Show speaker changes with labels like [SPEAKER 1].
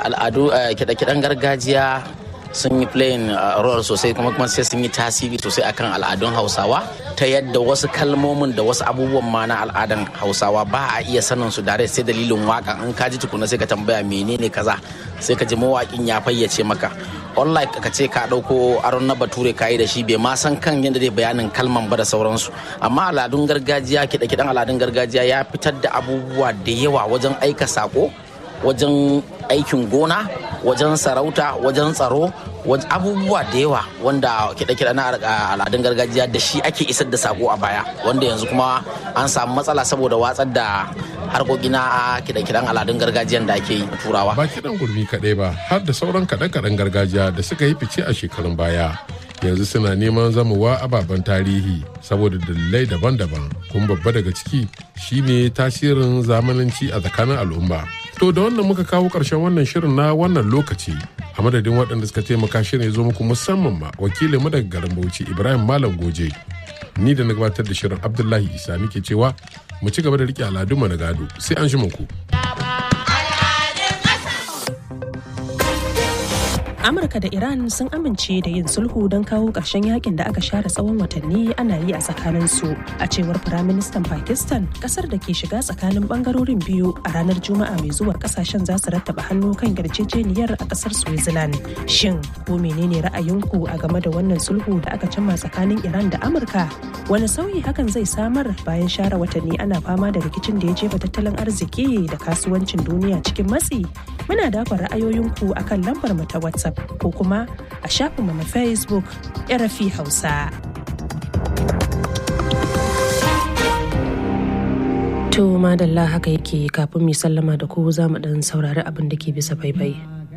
[SPEAKER 1] al'adu kiɗe-kiɗen gargajiya sun yi playing role sosai kuma sai sun yi tasiri sosai akan al'adun Hausawa ta yadda wasu kalmomin da wasu abubuwan ma na al'adan Hausawa ba a iya sanin su dare sai dalilin waka. In ka ji tukuna sai ka tambaya menene kaza, sai ka ji mawaƙin ya fayyace maka. Unlike ka ce ka ɗauko aron na bature ka yi da shi bai ma san kan yadda zai bayanin kalman ba da sauransu. Amma al'adun gargajiya, kiɗe-kiɗen al'adun gargajiya ya fitar da abubuwa da yawa wajen aika sako, wajen aikin gona, wajen sarauta, wajen tsaro, abubuwa da yawa wanda kiɗe-kiɗe na al'adun gargajiya da shi ake isar da sako a baya, wanda yanzu kuma an samu matsala saboda watsar da harkoki na kiɗe-kiɗen al'adun gargajiyan da ake yi turawa.
[SPEAKER 2] Ba kiɗan gurmi kaɗai ba, har da sauran kaɗe-kaɗen gargajiya da suka yi fice a shekarun baya yanzu suna neman zamowa ababen tarihi saboda dalilai daban-daban, kuma babba daga ciki shine tasirin zamananci a tsakanin al'umma. To da wannan muka kawo ƙarshen wannan shirin na wannan lokaci, a madadin waɗanda suka taimaka shirin ya zo muku, musamman ma wakilin mu daga garin Bauchi Ibrahim Malam Goje. Ni da na gabatar da shirin Abdullahi Isa nake cewa mu ci gaba da riƙe al'adunmu na gado, sai an shi ku.
[SPEAKER 3] Amurka da Iran sun amince da yin sulhu don kawo ƙarshen yakin da aka share tsawon watanni ana yi a tsakaninsu. A cewar Firaministan Pakistan, ƙasar da ke shiga tsakanin ɓangarorin biyu a ranar Juma'a mai zuwa ƙasashen za su rattaba hannu kan yarjejeniyar a ƙasar Switzerland. Shin ko menene ra'ayinku a game da wannan sulhu da aka cimma tsakanin Iran da Amurka? Wani sauyi hakan zai samar bayan share watanni ana fama da rikicin da ya jefa tattalin arziki da kasuwancin duniya cikin matsi? Muna dakon ra'ayoyinku akan lambar mu ta WhatsApp ko kuma a shafinmu na Facebook RFI Hausa. To madalla haka yake, kafin mu sallama da ku za mu dan saurari abin da ke bisa faifai.